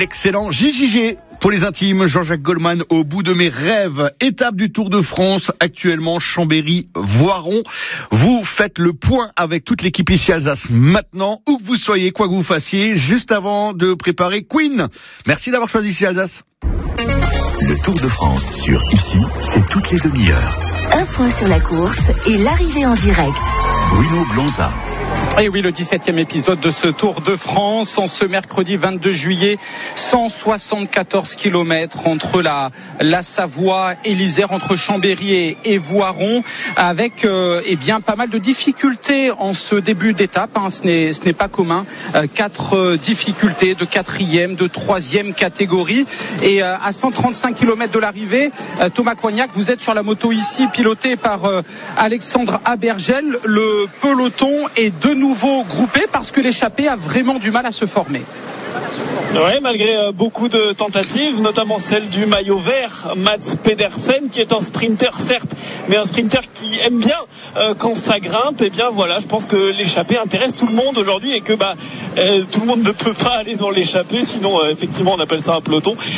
Excellent. JJG pour les intimes. Jean-Jacques Goldman au bout de mes rêves. Étape du Tour de France, actuellement Chambéry-Voiron. Vous faites le point avec toute l'équipe ici Alsace maintenant, où que vous soyez, quoi que vous fassiez, juste avant de préparer Queen. Merci d'avoir choisi ici Alsace. Le Tour de France sur Ici, c'est toutes les demi-heures. Un point sur la course et l'arrivée en direct. Bruno Blonza. Et oui, le 17e épisode de ce Tour de France en ce mercredi 22 juillet, 174 km entre la Savoie et l'Isère, entre Chambéry et Voiron, avec pas mal de difficultés en ce début d'étape. Ce n'est pas commun. 4 difficultés de 4e, de 3e catégorie. Et à 135 km de l'arrivée, Thomas Coignac, vous êtes sur la moto ici, pilotée par Alexandre Abergel. Le peloton est de nouveau groupé parce que l'échappée a vraiment du mal à se former. Oui, malgré beaucoup de tentatives, notamment celle du maillot vert, Mats Pedersen, qui est un sprinter certes, mais un sprinter qui aime bien quand ça grimpe. Et bien voilà, je pense que l'échappée intéresse tout le monde aujourd'hui et que tout le monde ne peut pas aller dans l'échappée, sinon effectivement on appelle ça un peloton.